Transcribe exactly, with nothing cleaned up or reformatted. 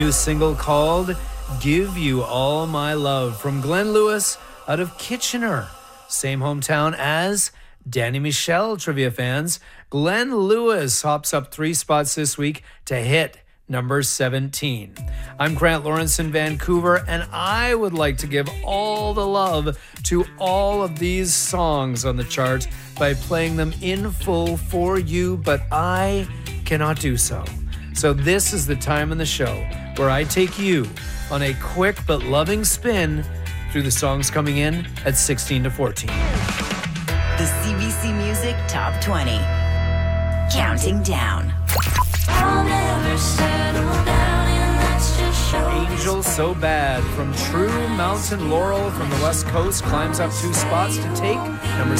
New single called Give You All My Love from Glenn Lewis out of Kitchener. Same hometown as Danny Michel, trivia fans. Glenn Lewis hops up three spots this week to hit number seventeen. I'm Grant Lawrence in Vancouver, and I would like to give all the love to all of these songs on the chart by playing them in full for you, but I cannot do so. So this is the time in the show where I take you on a quick but loving spin through the songs coming in at sixteen to fourteen. The C B C Music Top twenty. Counting down. I'll never settle down, and that's just show. Angel So Bad from True Mountain Laurel from the West Coast climbs up two spots to take number